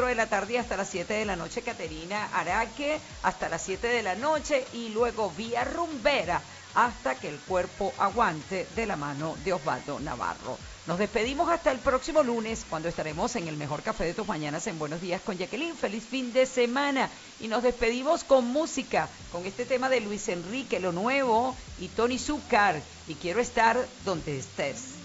4 de la tarde hasta las 7 de la noche, Caterina Araque, hasta las 7 de la noche, y luego vía rumbera hasta que el cuerpo aguante, de la mano de Osvaldo Navarro. Nos despedimos hasta el próximo lunes, cuando estaremos en el mejor café de tus mañanas en Buenos Días con Jacqueline. Feliz fin de semana. Y nos despedimos con música, con este tema de Luis Enrique, Lo Nuevo, y Tony Zúcar, y Quiero Estar Donde Estés.